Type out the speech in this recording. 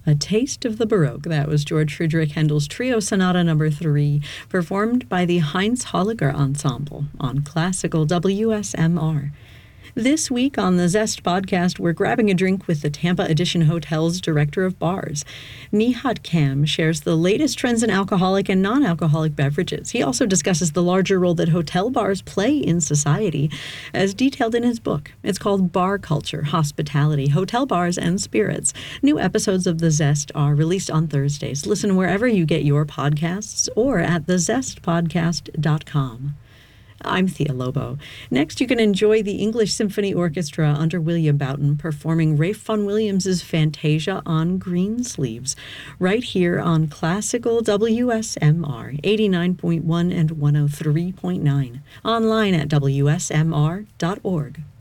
A Taste of the Baroque. That was George Friedrich Handel's Trio Sonata No. 3, performed by the Heinz Holliger Ensemble on Classical WSMR. This week on the Zest podcast, we're grabbing a drink with the Tampa Edition Hotel's Director of Bars. Nihat Kam shares the latest trends in alcoholic and non-alcoholic beverages. He also discusses the larger role that hotel bars play in society, as detailed in his book. It's called Bar Culture, Hospitality, Hotel Bars, and Spirits. New episodes of The Zest are released on Thursdays. Listen wherever you get your podcasts or at thezestpodcast.com. I'm Thea Lobo. Next, you can enjoy the English Symphony Orchestra under William Boughton performing Ralph Vaughan Williams' Fantasia on Greensleeves, right here on Classical WSMR 89.1 and 103.9, online at wsmr.org.